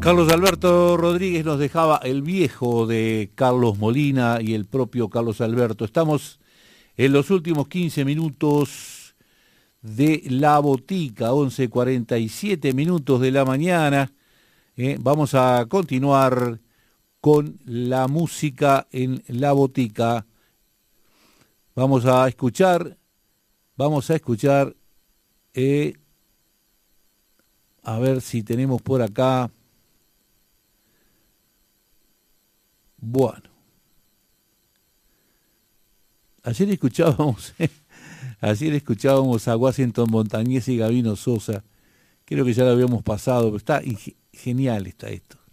Carlos Alberto Rodríguez nos dejaba El Viejo de Carlos Molina y el propio Carlos Alberto. Estamos en los últimos 15 minutos de La Botica, 11:47 minutos de la mañana. Vamos a continuar con la música en La Botica. Vamos a escuchar, a ver si tenemos por acá. Bueno, ayer escuchábamos a Washington Montañez y Gabino Sosa. Creo que ya lo habíamos pasado, pero está genial está esto.